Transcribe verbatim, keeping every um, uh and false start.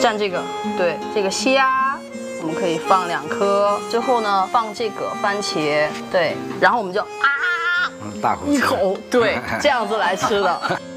像这个，对，这个虾，我们可以放两颗，之后呢放这个番茄，对，然后我们就啊， 大口一口，对，这样子来吃的。